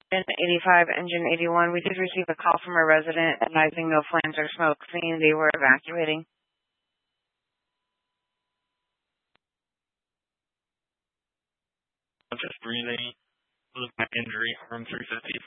Engine 85, Engine 81. We did receive a call from a resident advising no flames or smoke, saying they were evacuating. Just breathing, look at injury, arm 350